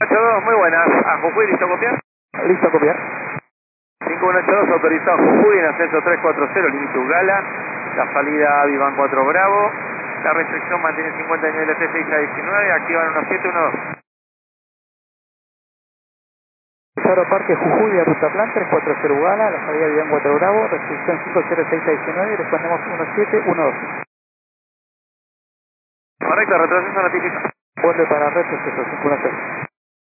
5182, muy buenas. A Jujuy, ¿listo a copiar? Listo a copiar. 5182, autorizado Jujuy en ascenso 340, límite Ugala. La salida a Vivan 4 Bravo. La restricción mantiene 50 niveles T6 a 19, activan 1712. Cerro Parque Jujuy de Ruta Plan 340 Ugala, la salida Vivan 4 Bravo, restricción 506 a 19 y respondemos 1712. Correcto, retroceso notificado. Vuelve para retroceso 516.